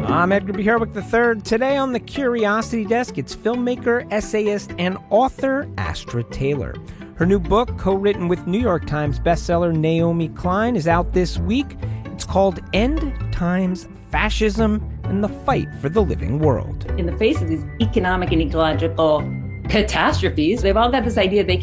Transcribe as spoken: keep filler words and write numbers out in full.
I'm Edgar B. Herwick the third. Today on the Curiosity Desk, it's filmmaker, essayist, and author Astra Taylor. Her new book, co-written with New York Times bestseller Naomi Klein, is out this week. It's called End Times Fascism and the Fight for the Living World. In the face of these economic and ecological catastrophes, they've all got this idea they